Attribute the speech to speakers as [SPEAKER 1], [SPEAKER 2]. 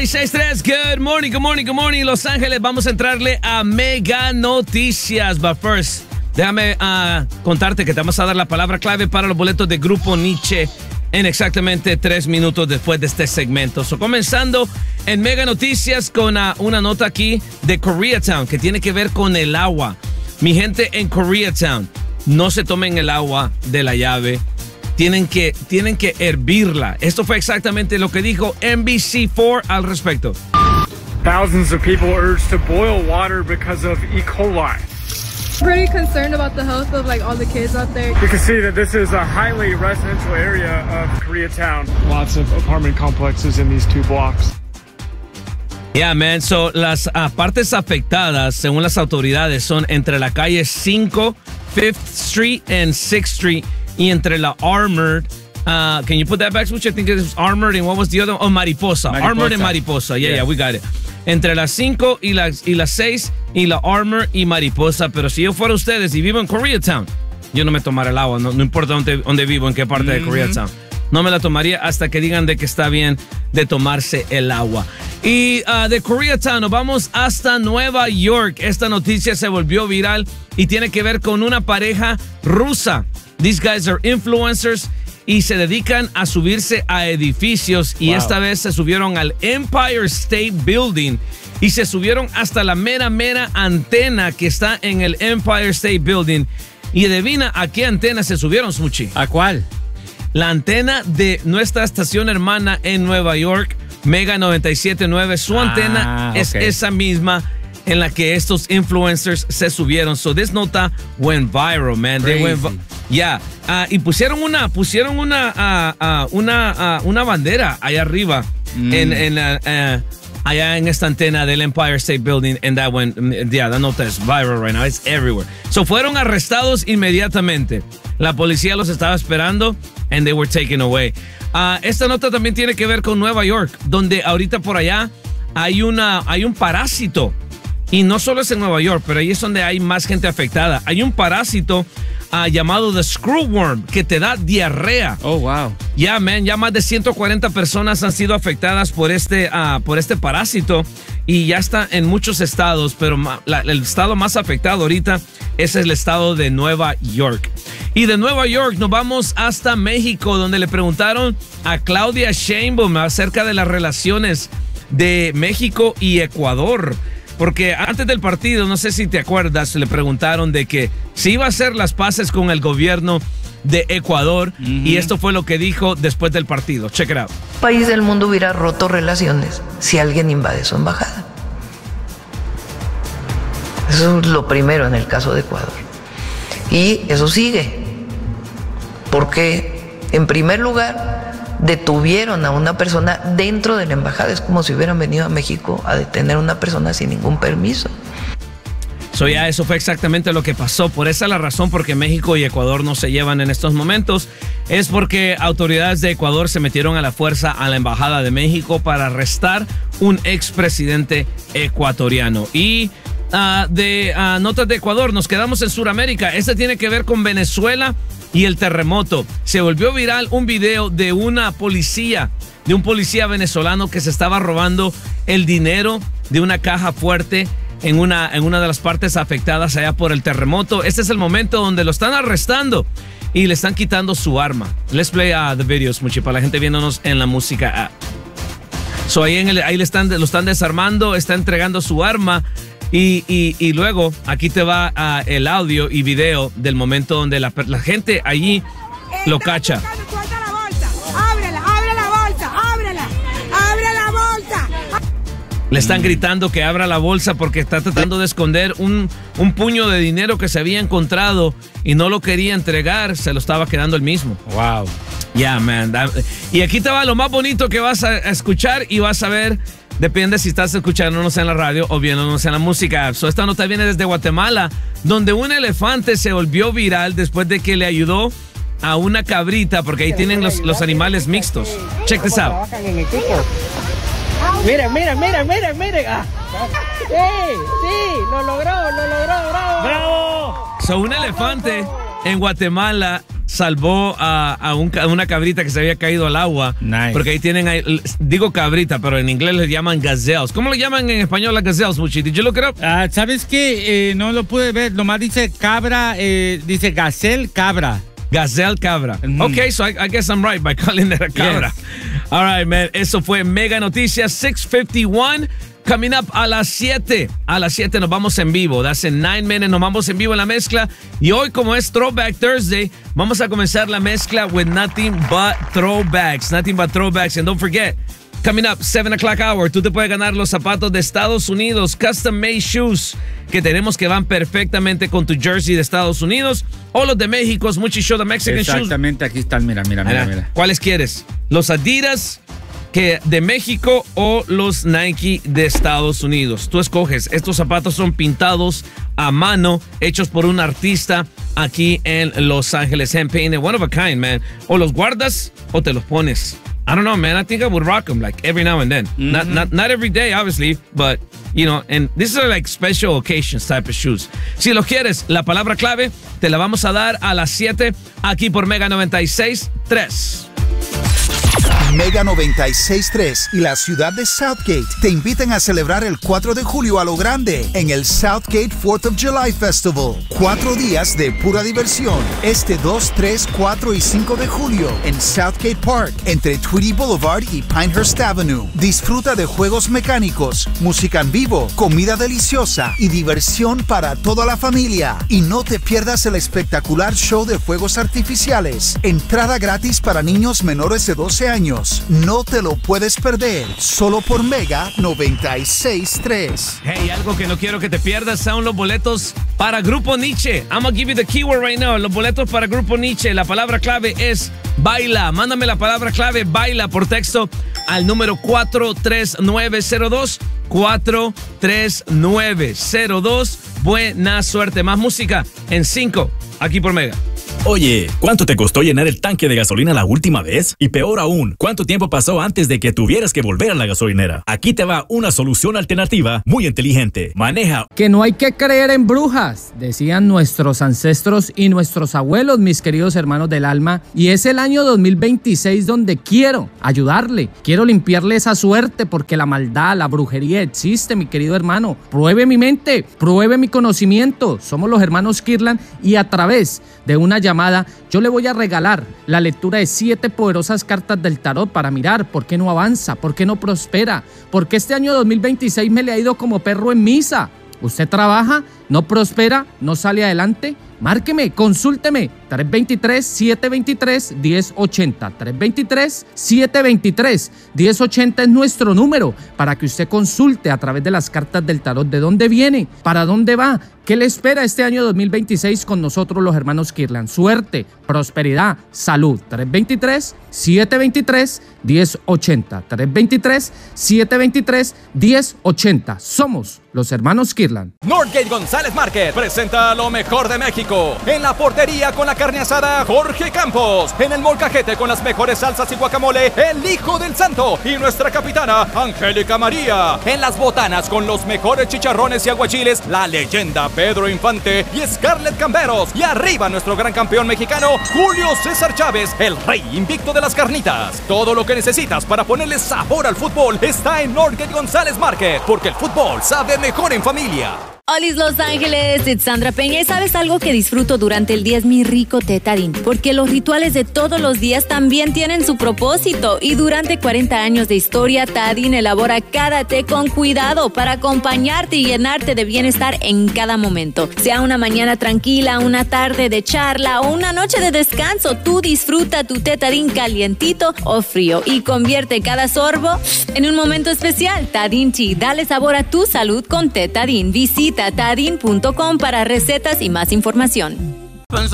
[SPEAKER 1] 96.3, good morning, good morning, good morning, Los Ángeles. Vamos a entrarle a Mega Noticias. But first, déjame contarte que te vamos a dar la palabra clave para los boletos de Grupo Nietzsche en exactamente 3 minutos después de este segmento. So, comenzando en Mega Noticias con una nota aquí de Koreatown que tiene que ver con el agua. Mi gente en Koreatown, no se tomen el agua de la llave. Tienen que hervirla. Esto fue exactamente lo que dijo NBC4 al respecto.
[SPEAKER 2] Thousands of people urged to boil water because of E. coli.
[SPEAKER 3] Pretty concerned about the health of like all the kids out there.
[SPEAKER 2] You can see that this is a highly residential area of Koreatown. Lots of apartment complexes in these 2 blocks.
[SPEAKER 1] Yeah, man. So, las partes afectadas, según las autoridades, son entre la calle 5, 5th Street and 6th Street. Y entre la Armored, can you put that back, Switch? I think it was Armored and what was the other? Oh, Mariposa. Armored and Mariposa. Yeah, we got it. Entre las 5 y las 6 y la Armored y Mariposa. Pero si yo fuera ustedes y vivo en Koreatown, yo no me tomaría el agua. No importa dónde vivo, en qué parte de Koreatown. No me la tomaría hasta que digan de que está bien de tomarse el agua. Y de Koreatown nos vamos hasta Nueva York. Esta noticia se volvió viral y tiene que ver con una pareja rusa. These guys are influencers y se dedican a subirse a edificios. Y esta vez se subieron al Empire State Building y se subieron hasta la mera antena que está en el Empire State Building. Y adivina a qué antena se subieron, Smuchi.
[SPEAKER 4] ¿A cuál?
[SPEAKER 1] La antena de nuestra estación hermana en Nueva York, Mega 97.9. Su antena es esa misma en la que estos influencers se subieron. So this nota went viral, man. They went y pusieron una bandera allá arriba allá en esta antena del Empire State Building, and that went, that nota is viral right now. It's everywhere. So fueron arrestados inmediatamente. La policía los estaba esperando and they were taken away. Esta nota también tiene que ver con Nueva York, donde ahorita por allá hay un parásito. Y no solo es en Nueva York, pero ahí es donde hay más gente afectada. Hay un parásito llamado the screwworm que te da diarrea.
[SPEAKER 4] Oh, wow.
[SPEAKER 1] Ya, man, ya más de 140 personas han sido afectadas por este parásito y ya está en muchos estados, pero el estado más afectado ahorita es el estado de Nueva York. Y de Nueva York nos vamos hasta México, donde le preguntaron a Claudia Sheinbaum acerca de las relaciones de México y Ecuador. Porque antes del partido, no sé si te acuerdas, le preguntaron de que si iba a hacer las paces con el gobierno de Ecuador. Y esto fue lo que dijo después del partido. Check it out.
[SPEAKER 5] Un país del mundo hubiera roto relaciones si alguien invade su embajada. Eso es lo primero en el caso de Ecuador. Y eso sigue. Porque, en primer lugar, detuvieron a una persona dentro de la embajada. Es como si hubieran venido a México a detener a una persona sin ningún permiso.
[SPEAKER 1] Eso fue exactamente lo que pasó. Por esa es la razón porque México y Ecuador no se llevan en estos momentos. Es porque autoridades de Ecuador se metieron a la fuerza a la embajada de México para arrestar un expresidente ecuatoriano. Y notas de Ecuador, nos quedamos en Sudamérica. Este tiene que ver con Venezuela y el terremoto. Se volvió viral un video de un policía venezolano que se estaba robando el dinero de una caja fuerte en una de las partes afectadas allá por el terremoto. Este es el momento donde lo están arrestando y le están quitando su arma. Let's play the videos, mucho, para la gente viéndonos en la música app. So ahí lo están desarmando, está entregando su arma. Y luego aquí te va el audio y video del momento donde la gente allí lo cacha.
[SPEAKER 6] Suelta la bolsa, abre la bolsa, abre la bolsa.
[SPEAKER 1] Le están gritando que abra la bolsa porque está tratando de esconder un puño de dinero que se había encontrado y no lo quería entregar, se lo estaba quedando él mismo.
[SPEAKER 4] Wow.
[SPEAKER 1] Yeah, man. Y aquí te va lo más bonito que vas a escuchar y vas a ver. Depende si estás escuchándonos en la radio o viéndonos en la música. Esta nota viene desde Guatemala, donde un elefante se volvió viral después de que le ayudó a una cabrita, porque ahí tienen los animales mixtos. Check this out.
[SPEAKER 7] Mira. Sí, lo logró, bravo.
[SPEAKER 1] So, un elefante en Guatemala salvó a una cabrita que se había caído al agua.
[SPEAKER 4] Nice.
[SPEAKER 1] Porque ahí tienen, digo cabrita, pero en inglés le llaman gazelles. ¿Cómo le llaman en español las gazelles, Muchi? ¿Did you look it up?
[SPEAKER 4] ¿Sabes qué? No lo pude ver. Nomás dice cabra, dice gazelle, cabra.
[SPEAKER 1] Gazelle cabra. Okay, so I guess I'm right by calling it a cabra.
[SPEAKER 4] Yes.
[SPEAKER 1] All right, man. Eso fue Mega Noticias 651. Coming up a las 7. A las 7 nos vamos en vivo. That's in 9 minutes. Nos vamos en vivo en la mezcla. Y hoy, como es Throwback Thursday, vamos a comenzar la mezcla with nothing but throwbacks. Nothing but throwbacks. And don't forget, coming up, 7 o'clock hour, tú te puedes ganar los zapatos de Estados Unidos, custom made shoes, que tenemos que van perfectamente con tu jersey de Estados Unidos, o los de México, Muchi Show, the Mexican shoes.
[SPEAKER 4] Exactamente, aquí están, mira.
[SPEAKER 1] ¿Cuáles quieres? ¿Los Adidas de México o los Nike de Estados Unidos? Tú escoges. Estos zapatos son pintados a mano, hechos por un artista aquí en Los Ángeles, hand painted, one of a kind, man. O los guardas o te los pones. I don't know, man. I think I would rock them like every now and then. Not every day, obviously, but, you know, and these are like special occasions type of shoes. Si los quieres, la palabra clave te la vamos a dar a las 7 aquí por Mega 96.3.
[SPEAKER 7] Mega 96.3 y la ciudad de Southgate te invitan a celebrar el 4 de julio a lo grande en el Southgate 4th of July Festival. 4 días de pura diversión. 2, 3, 4 y 5 de julio en Southgate Park, entre Tweedy Boulevard y Pinehurst Avenue. Disfruta de juegos mecánicos, música en vivo, comida deliciosa y diversión para toda la familia. Y no te pierdas el espectacular show de fuegos artificiales. Entrada gratis para niños menores de 12 años. No te lo puedes perder, solo por Mega 96.3.
[SPEAKER 1] Hey, algo que no quiero que te pierdas son los boletos para Grupo Nietzsche. I'm gonna give you the keyword right now. Los boletos para Grupo Nietzsche. La palabra clave es baila. Mándame la palabra clave baila por texto al número 43902. 43902. Buena suerte. Más música en 5 aquí por Mega.
[SPEAKER 8] Oye, ¿cuánto te costó llenar el tanque de gasolina la última vez? Y peor aún, ¿cuánto tiempo pasó antes de que tuvieras que volver a la gasolinera? Aquí te va una solución alternativa muy inteligente. Maneja.
[SPEAKER 9] Que no hay que creer en brujas, decían nuestros ancestros y nuestros abuelos, mis queridos hermanos del alma. Y es el año 2026 donde quiero ayudarle. Quiero limpiarle esa suerte porque la maldad, la brujería existe, mi querido hermano. Pruebe mi mente, pruebe mi conocimiento. Somos los hermanos Kirlan y a través de una llamada, yo le voy a regalar la lectura de 7 poderosas cartas del tarot para mirar por qué no avanza, por qué no prospera, por qué este año 2026 me le ha ido como perro en misa. ¿Usted trabaja, no prospera, no sale adelante? Márqueme, consúlteme, 323-723-1080. 323-723-1080 es nuestro número para que usted consulte a través de las cartas del tarot de dónde viene, para dónde va, qué le espera este año 2026 con nosotros los hermanos Kirlan. Suerte, prosperidad, salud. 323-723-1080. 323-723-1080. Somos los hermanos Kirlan.
[SPEAKER 10] Northgate González Market presenta lo mejor de México. En la portería con la carne asada Jorge Campos. En el molcajete con las mejores salsas y guacamole el Hijo del Santo y nuestra capitana Angélica María. En las botanas con los mejores chicharrones y aguachiles la leyenda Pedro Infante y Scarlett Camberos. Y arriba nuestro gran campeón mexicano Julio César Chávez, el rey invicto de las carnitas. Todo lo que necesitas para ponerle sabor al fútbol está en Northgate González Market, porque el fútbol sabe mejor en familia.
[SPEAKER 11] Olis Los Ángeles, it's Sandra Peña. ¿Y sabes algo que disfruto durante el día? Es mi rico té Tarín, porque los rituales de todos los días también tienen su propósito. Y durante 40 años de historia, Tarín elabora cada té con cuidado para acompañarte y llenarte de bienestar en cada momento. Sea una mañana tranquila, una tarde de charla o una noche de descanso, tú disfruta tu té Tarín calientito o frío y convierte cada sorbo en un momento especial. Tarín Tea, dale sabor a tu salud con té Tarín. Visita tarin.com para recetas y más información.